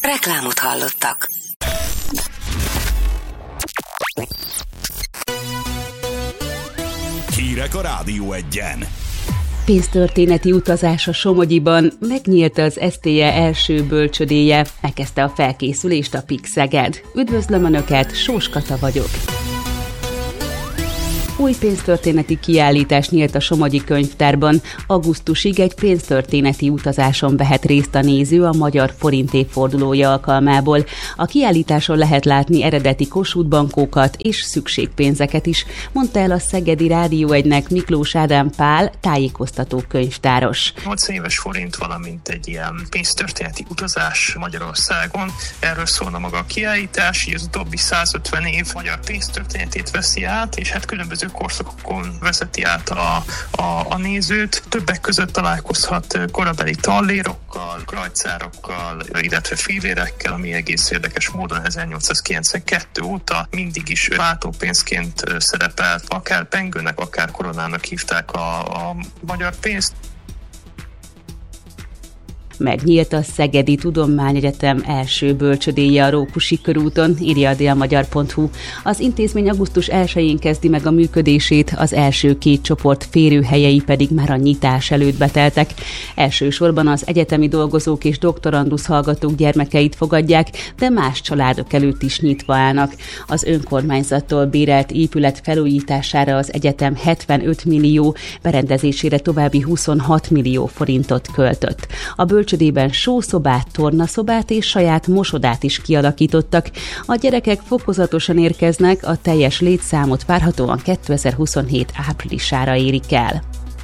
Reklámot hallottak. Hírek a Rádió Egyen. Pénztörténeti utazás a Somogyiban, megnyílt az SZTE első bölcsödéje, megkezdte a felkészülést a PIK Szeged. Üdvözlöm Önöket, Sós Kata vagyok. Új pénztörténeti kiállítás nyílt a Somogyi Könyvtárban. Augusztusig egy pénztörténeti utazáson vehet részt a néző a magyar forint évfordulója alkalmából. A kiállításon lehet látni eredeti Kossuth bankókat és szükségpénzeket is, mondta el a Szegedi Rádió 1-nek Miklós Ádám Pál, tájékoztató könyvtáros. 80 éves forint, valamint egy ilyen pénztörténeti utazás Magyarországon. Erről szólna maga a kiállítás, így az utóbbi 150 év magyar pénztörténetét veszi át, és hát különböző korszakokon vezeti át a nézőt. Többek között találkozhat korabeli tallérokkal, krajcárokkal, illetve fillérekkel, ami egész érdekes módon 1892 óta mindig is váltópénzként szerepelt. Akár pengőnek, akár koronának hívták a magyar pénzt. Megnyílt a Szegedi Tudományegyetem első bölcsödéje a Rókusi körúton, írja a délmagyar.hu. Az intézmény augusztus 1-én kezdi meg a működését, az első két csoport férőhelyei pedig már a nyitás előtt beteltek. Elsősorban az egyetemi dolgozók és doktorandusz hallgatók gyermekeit fogadják, de más családok előtt is nyitva állnak. Az önkormányzattól bérelt épület felújítására az egyetem 75 millió, berendezésére további 26 millió forintot költött. A bölcsödében sószobát, tornaszobát és saját mosodát is kialakítottak. A gyerekek fokozatosan érkeznek, a teljes létszámot várhatóan 2027 áprilisára érik el.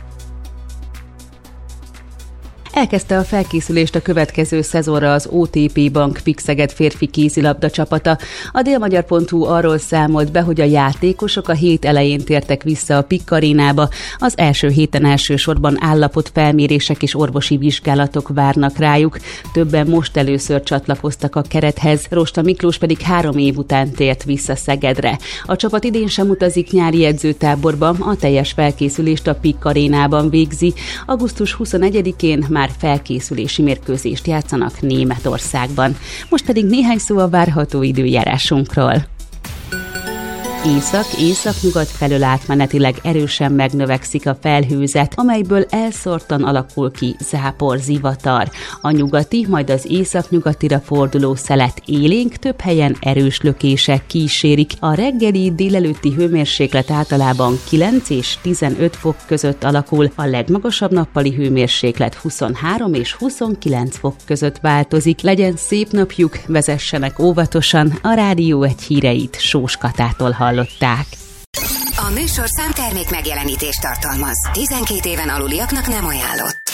Elkezdte a felkészülést a következő szezonra az OTP Bank PIK Szeged férfi kézilabda csapata. A délmagyar.hu arról számolt be, hogy a játékosok a hét elején tértek vissza a PIK arénába. Az első héten elsősorban állapotfelmérések és orvosi vizsgálatok várnak rájuk. Többen most először csatlakoztak a kerethez, Rosta Miklós pedig 3 év után tért vissza Szegedre. A csapat idén sem utazik nyári edzőtáborba, a teljes felkészülést a PIK arénában végzi. Augusztus 21-én már felkészülési mérkőzést játszanak Németországban. Most pedig néhány szó a várható időjárásunkról. Észak-északnyugat felől átmenetileg erősen megnövekszik a felhőzet, amelyből elszórtan alakul ki záporzivatar. A nyugati, majd az északnyugatira forduló szelet élénk, több helyen erős lökések kísérik. A reggeli délelőtti hőmérséklet általában 9 és 15 fok között alakul, a legmagasabb nappali hőmérséklet 23 és 29 fok között változik. Legyen szép napjuk, vezessenek óvatosan, a Rádió 1 híreit Sós Katától hallották. A műsorszám termék megjelenítést tartalmaz. 12 éven aluliaknak nem ajánlott.